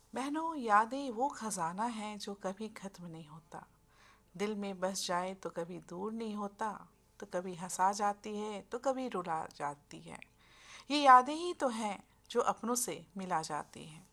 बहनों, यादें वो खजाना है जो कभी खत्म नहीं होता। दिल में बस जाए तो कभी दूर नहीं होता। तो कभी हंसा जाती है तो कभी रुला जाती है। ये यादें ही तो हैं जो अपनों से मिला जाती हैं।